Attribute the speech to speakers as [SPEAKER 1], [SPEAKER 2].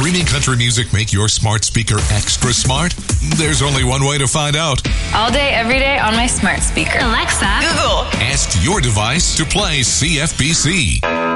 [SPEAKER 1] streaming country music make your smart speaker extra smart? There's only one way to find out.
[SPEAKER 2] All day, every day on my smart speaker.
[SPEAKER 3] Alexa,
[SPEAKER 2] Google.
[SPEAKER 1] Ask your device to play CFBC.